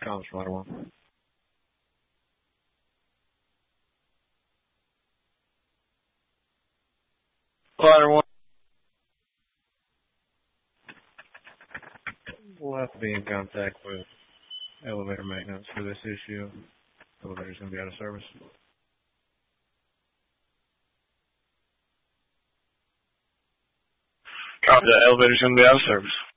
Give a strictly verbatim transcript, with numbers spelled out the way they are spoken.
Comms from Ladder One. Ladder One. We'll have to be in contact with elevator maintenance for this issue. Elevator's going to be out of service. Copy that. Elevator's going to be out of service.